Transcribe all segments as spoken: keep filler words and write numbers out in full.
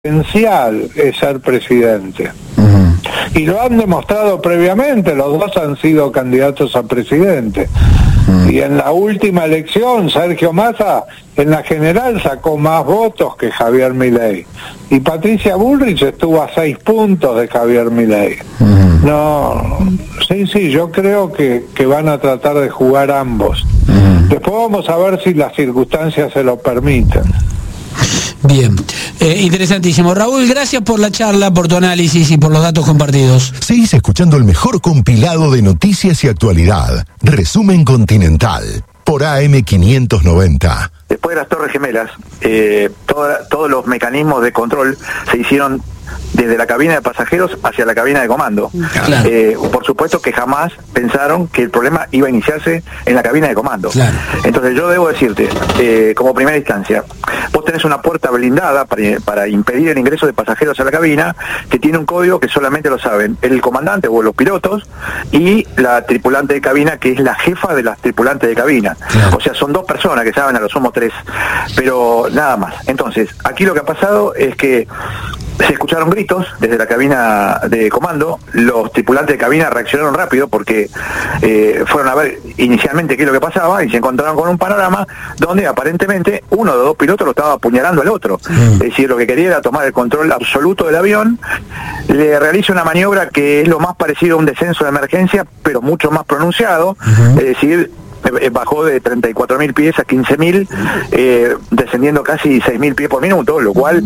potencial es ser presidente. Uh-huh. Y lo han demostrado previamente, los dos han sido candidatos a presidente. Uh-huh. Y en la última elección, Sergio Massa, en la general, sacó más votos que Javier Milei. Y Patricia Bullrich estuvo a seis puntos de Javier Milei. Uh-huh. No, sí, sí, yo creo que, que van a tratar de jugar ambos. Uh-huh. Después vamos a ver si las circunstancias se lo permiten. Bien, eh, interesantísimo. Raúl, gracias por la charla, por tu análisis y por los datos compartidos. Seguís escuchando el mejor compilado de noticias y actualidad. Resumen Continental, por A M quinientos noventa. Después de las Torres Gemelas, eh, toda, todos los mecanismos de control se hicieron desde la cabina de pasajeros hacia la cabina de comando. Claro. Eh, por supuesto que jamás pensaron que el problema iba a iniciarse en la cabina de comando. Claro. Entonces yo debo decirte, eh, como primera instancia, vos tenés una puerta blindada para, para impedir el ingreso de pasajeros a la cabina, que tiene un código que solamente lo saben el comandante o los pilotos y la tripulante de cabina, que es la jefa de las tripulantes de cabina. Claro. O sea, son dos personas que saben, a lo sumo tres, pero nada más. Entonces, aquí lo que ha pasado es que se escucharon gritos desde la cabina de comando, los tripulantes de cabina reaccionaron rápido porque eh, fueron a ver inicialmente qué es lo que pasaba y se encontraron con un panorama donde aparentemente uno de los dos pilotos lo estaba apuñalando al otro. Mm. Es decir, lo que quería era tomar el control absoluto del avión, le realiza una maniobra que es lo más parecido a un descenso de emergencia, pero mucho más pronunciado, uh-huh. Es decir, bajó de treinta y cuatro mil pies a quince mil, eh, descendiendo casi seis mil pies por minuto, lo cual,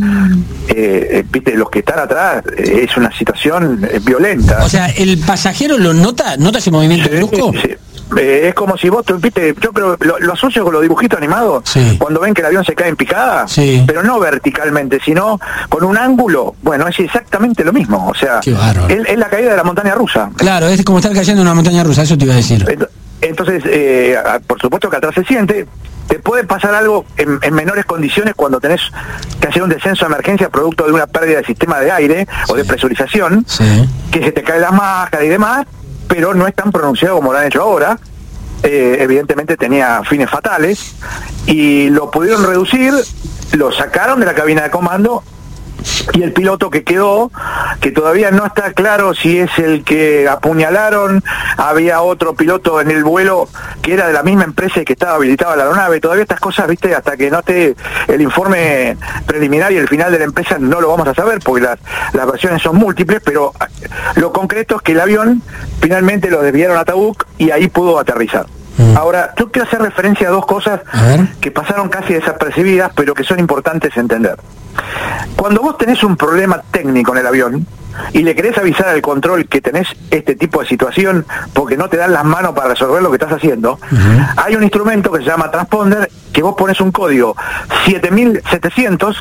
eh, viste, los que están atrás, eh, es una situación eh, violenta. O sea, ¿el pasajero lo nota? ¿Nota ese movimiento sí, brusco? Sí, sí. Eh, es como si vos, viste, yo creo, lo, lo asocio con los dibujitos animados, sí. Cuando ven que el avión se cae en picada, sí. Pero no verticalmente, sino con un ángulo, bueno, es exactamente lo mismo, o sea, es, es la caída de la montaña rusa. Claro, es como estar cayendo en una montaña rusa, eso te iba a decir. Entonces, eh, por supuesto que atrás se siente, te puede pasar algo en, en menores condiciones cuando tenés que hacer un descenso de emergencia producto de una pérdida del sistema de aire, sí. O de presurización, sí. Que se te cae la máscara y demás, pero no es tan pronunciado como lo han hecho ahora. Eh, evidentemente tenía fines fatales y lo pudieron reducir, lo sacaron de la cabina de comando. Y el piloto que quedó, que todavía no está claro si es el que apuñalaron, había otro piloto en el vuelo que era de la misma empresa y que estaba habilitada la aeronave, todavía estas cosas, viste, hasta que no esté el informe preliminar y el final de la empresa no lo vamos a saber, porque las, las versiones son múltiples, pero lo concreto es que el avión finalmente lo desviaron a Tabuk y ahí pudo aterrizar. Ahora, yo quiero hacer referencia a dos cosas que pasaron casi desapercibidas, pero que son importantes entender. Cuando vos tenés un problema técnico en el avión y le querés avisar al control que tenés este tipo de situación porque no te dan las manos para resolver lo que estás haciendo, uh-huh. Hay un instrumento que se llama transponder, que vos pones un código siete mil setecientos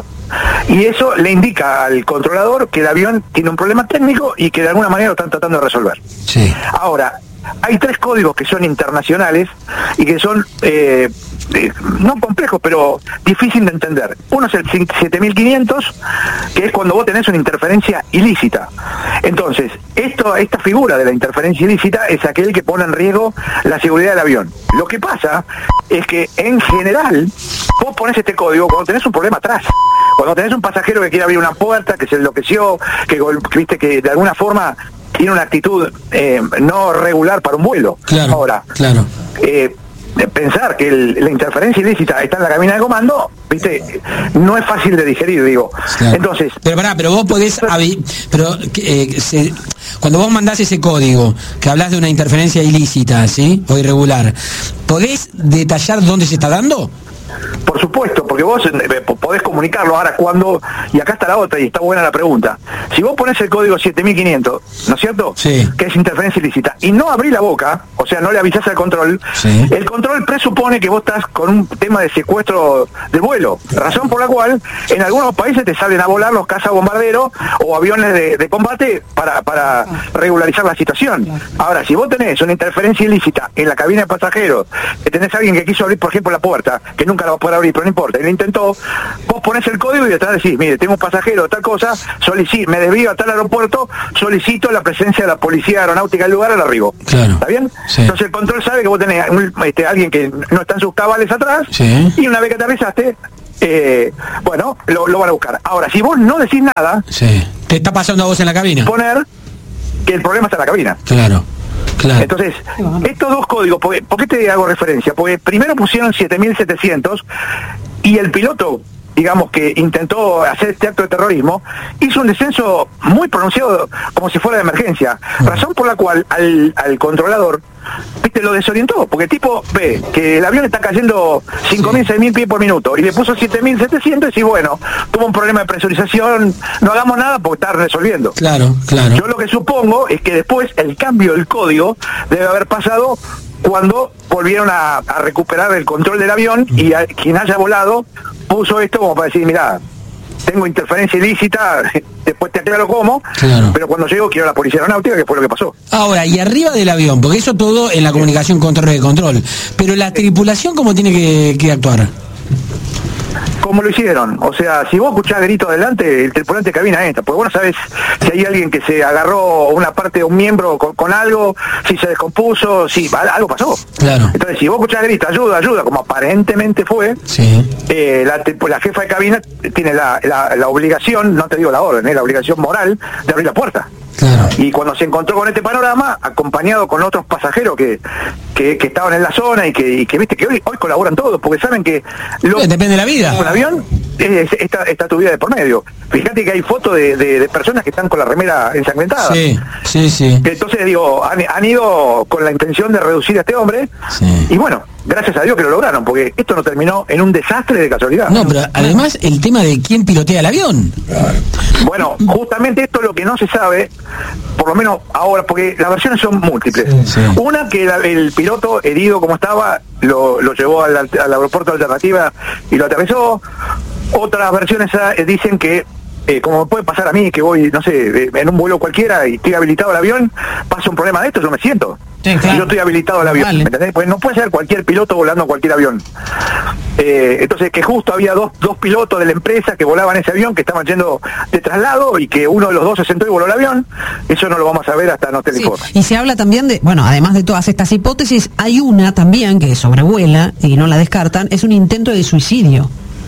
y eso le indica al controlador que el avión tiene un problema técnico y que de alguna manera lo están tratando de resolver. Sí. Ahora, hay tres códigos que son internacionales y que son eh, eh, no complejos, pero difícil de entender. Uno es el siete mil quinientos, que es cuando vos tenés una interferencia ilícita. Entonces, esto, esta figura de la interferencia ilícita es aquel que pone en riesgo la seguridad del avión. Lo que pasa es que, en general, vos ponés este código cuando tenés un problema atrás. Cuando tenés un pasajero que quiere abrir una puerta, que se enloqueció, que, que viste que de alguna forma tiene una actitud eh, no regular para un vuelo. Claro, ahora, claro. Eh, pensar que el, la interferencia ilícita está en la cabina de comando, viste, no es fácil de digerir, digo. Claro. Entonces, pero pará, pero vos podés, pero eh, se, cuando vos mandás ese código que hablas de una interferencia ilícita, ¿sí? O irregular, ¿podés detallar dónde se está dando? Por supuesto, porque vos eh, podés comunicarlo. Ahora, cuando, y acá está la otra, y está buena la pregunta, si vos ponés el código siete mil quinientos, ¿no es cierto? Sí. Que es interferencia ilícita, y no abrís la boca, o sea, no le avisás al control, sí. El control presupone que vos estás con un tema de secuestro de vuelo, razón por la cual en algunos países te salen a volar los cazabombarderos o aviones de, de combate para, para regularizar la situación. Ahora, si vos tenés una interferencia ilícita en la cabina de pasajeros, que tenés a alguien que quiso abrir, por ejemplo, la puerta, que nunca la va a poder abrir, pero no importa, y lo intentó, vos ponés el código y detrás decís, mire, tengo un pasajero, tal cosa, solicito, me desvío a tal aeropuerto, solicito la presencia de la policía aeronáutica del lugar al arribo. Claro. ¿Está bien? Sí. Entonces el control sabe que vos tenés un, este, alguien que no está en sus cabales atrás, sí. Y una vez que aterrizaste, eh, bueno, lo, lo van a buscar. Ahora, si vos no decís nada, sí. Te está pasando a vos en la cabina. Poner que el problema está en la cabina. Claro. Claro. Entonces, estos dos códigos, ¿por qué, ¿por qué te hago referencia? Porque primero pusieron siete mil setecientos y el piloto, digamos, que intentó hacer este acto de terrorismo, hizo un descenso muy pronunciado como si fuera de emergencia, razón por la cual al, al controlador, viste, lo desorientó, porque el tipo ve que el avión está cayendo cinco mil, seis mil pies por minuto y le puso siete mil setecientos y bueno, tuvo un problema de presurización, no hagamos nada porque está resolviendo. Claro, claro. Yo lo que supongo es que después el cambio del código debe haber pasado cuando volvieron a, a recuperar el control del avión y a, quien haya volado puso esto como para decir, mirá, tengo interferencia ilícita, después te aclaro cómo, claro. Pero cuando llego quiero a la policía aeronáutica, que fue lo que pasó. Ahora, y arriba del avión, porque eso todo en la comunicación con torre de control, pero la tripulación, ¿cómo tiene que, que actuar? ¿Cómo lo hicieron? O sea, si vos escuchás gritos adelante, el tripulante de cabina entra, porque vos no sabés si hay alguien que se agarró una parte de un miembro con, con algo, si se descompuso, si algo pasó. Claro. Entonces, si vos escuchás gritos, ayuda, ayuda, como aparentemente fue, sí. eh, la, la jefa de cabina tiene la, la, la obligación, no te digo la orden, eh, la obligación moral de abrir la puerta. Claro. Y cuando se encontró con este panorama, acompañado con otros pasajeros que, que, que estaban en la zona y que, y que viste que hoy, hoy colaboran todos, porque saben que lo, sí, depende de la vida. Un avión es, está, está tu vida de por medio. Fíjate que hay fotos de, de, de personas que están con la remera ensangrentada. Sí, sí, sí. Entonces digo, han, han ido con la intención de reducir a este hombre, sí. Y bueno, gracias a Dios que lo lograron, porque esto no terminó en un desastre de casualidad. No, pero además el tema de quién pilotea el avión. Bueno, justamente esto es lo que no se sabe, por lo menos ahora, porque las versiones son múltiples. Sí, sí. Una, que la, el piloto herido como estaba, lo, lo llevó al, al aeropuerto de Alternativa y lo aterrizó. Otras versiones eh, dicen que, eh, como puede pasar a mí, que voy, no sé, en un vuelo cualquiera y estoy habilitado al avión, pasa un problema de esto, yo me siento. Sí, claro. Yo estoy habilitado al avión, vale. ¿Me entendés? Pues no puede ser cualquier piloto volando cualquier avión. Eh, entonces, que justo había dos, dos pilotos de la empresa que volaban ese avión, que estaban yendo de traslado y que uno de los dos se sentó y voló el avión, eso no lo vamos a ver hasta no te lo sí. informe. Y se habla también de, bueno, además de todas estas hipótesis, hay una también que sobrevuela y no la descartan, es un intento de suicidio.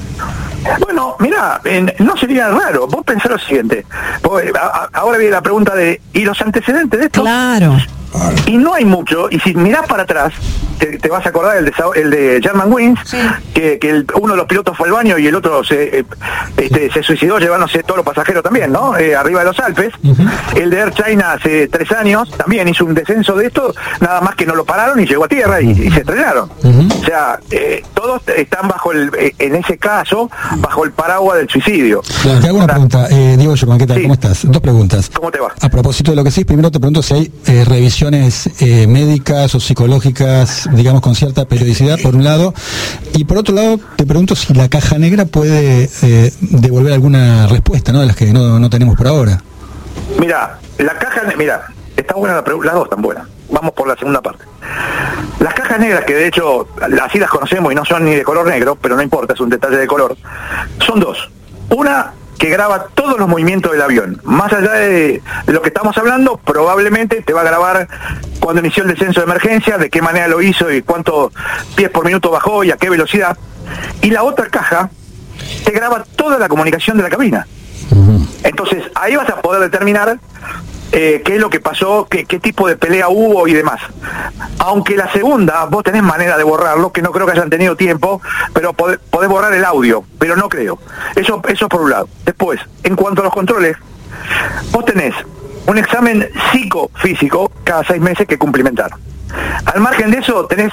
Bueno, mira, eh, no sería raro. Vos pensás lo siguiente. Vos, a, a, ahora viene la pregunta de, ¿y los antecedentes de esto? Claro. Y no hay mucho, y si mirás para atrás, te, te vas a acordar el de, el de Germanwings, sí. que, que el, uno de los pilotos fue al baño y el otro se, eh, este, se suicidó llevándose todos los pasajeros también, ¿no? Eh, arriba de los Alpes. Uh-huh. El de Air China hace tres años también hizo un descenso de esto, nada más que no lo pararon y llegó a tierra y, y se estrellaron. Uh-huh. O sea, eh, todos están bajo el, eh, en ese caso, bajo el paraguas del suicidio. Claro. Te hago una pregunta, eh, Diego Schumann, ¿qué tal? Sí. ¿Cómo estás? Dos preguntas. ¿Cómo te va? A propósito de lo que sí, primero te pregunto si hay eh, revisiones eh, médicas o psicológicas, digamos, con cierta periodicidad, por un lado, y por otro lado te pregunto si la caja negra puede eh, devolver alguna respuesta, ¿no?, de las que no, no tenemos por ahora. Mira, la caja, mira, está buena la pregunta, las dos están buenas. Vamos por la segunda parte. Las cajas negras, que de hecho así las conocemos y no son ni de color negro, pero no importa, es un detalle de color, son dos. Una que graba todos los movimientos del avión. Más allá de, de lo que estamos hablando, probablemente te va a grabar cuando inició el descenso de emergencia, de qué manera lo hizo y cuántos pies por minuto bajó y a qué velocidad. Y la otra caja te graba toda la comunicación de la cabina. Entonces, ahí vas a poder determinar eh, qué es lo que pasó, qué, qué tipo de pelea hubo y demás. Aunque la segunda, vos tenés manera de borrarlo, que no creo que hayan tenido tiempo, pero podés, podés borrar el audio, pero no creo. Eso, eso por un lado. Después, en cuanto a los controles, vos tenés un examen psicofísico cada seis meses que cumplimentar. Al margen de eso, tenés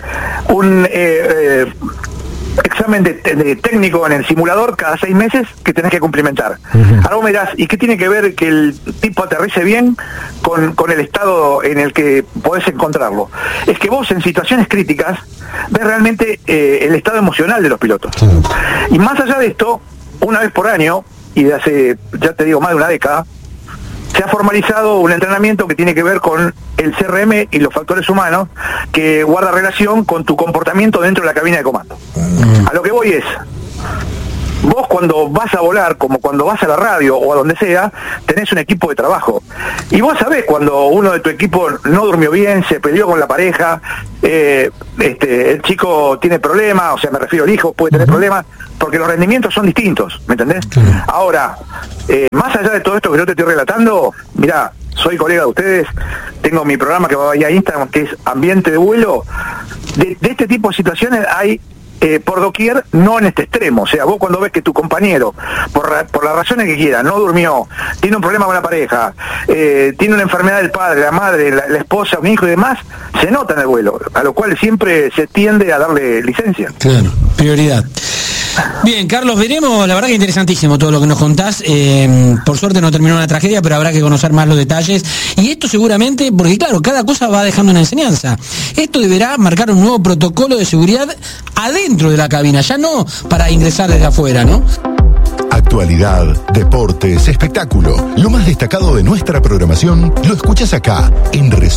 un eh, eh, examen de, de técnico en el simulador cada seis meses que tenés que cumplimentar. Uh-huh. Ahora vos me dirás, ¿y qué tiene que ver que el tipo aterrice bien con, con el estado en el que podés encontrarlo? Es que vos en situaciones críticas ves realmente eh, el estado emocional de los pilotos. Uh-huh. Y más allá de esto, una vez por año, y de hace, ya te digo, más de una década, se ha formalizado un entrenamiento que tiene que ver con el C R M y los factores humanos, que guarda relación con tu comportamiento dentro de la cabina de comando. A lo que voy es, vos cuando vas a volar, como cuando vas a la radio o a donde sea, tenés un equipo de trabajo. Y vos sabés cuando uno de tu equipo no durmió bien, se peleó con la pareja, eh, este, el chico tiene problemas, o sea, me refiero al hijo, puede tener uh-huh. problemas, porque los rendimientos son distintos, ¿me entendés? Uh-huh. Ahora, eh, más allá de todo esto que yo te estoy relatando, mirá, soy colega de ustedes, tengo mi programa que va a ir a Instagram, que es Ambiente de Vuelo. De, de este tipo de situaciones hay eh, por doquier, no en este extremo. O sea, vos cuando ves que tu compañero, por, ra- por las razones que quiera, no durmió, tiene un problema con la pareja, eh, tiene una enfermedad del padre, la madre, la, la esposa, un hijo y demás, se nota en el vuelo, a lo cual siempre se tiende a darle licencia. Claro, prioridad. Bien, Carlos, veremos, la verdad que interesantísimo todo lo que nos contás. Eh, por suerte no terminó una tragedia, pero habrá que conocer más los detalles. Y esto seguramente, porque claro, cada cosa va dejando una enseñanza. Esto deberá marcar un nuevo protocolo de seguridad adentro de la cabina, ya no para ingresar desde afuera, ¿no? Actualidad, deportes, espectáculo. Lo más destacado de nuestra programación lo escuchas acá, en Resumen.